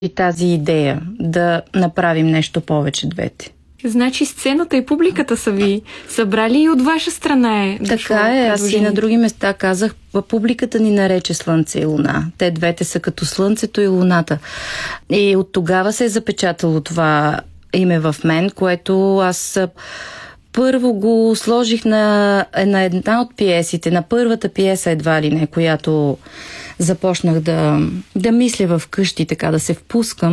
и тази идея да направим нещо повече двете. Значи сцената и публиката са ви събрали и от ваша страна е дошло. Така е, аз и на други места казах, публиката ни нарече Слънце и Луна. Те двете са като Слънцето и Луната. И от тогава се е запечатало това име в мен, което аз първо го сложих на една от пиесите, на първата пиеса едва ли не, която започнах да мисля в къщи, така да се впускам.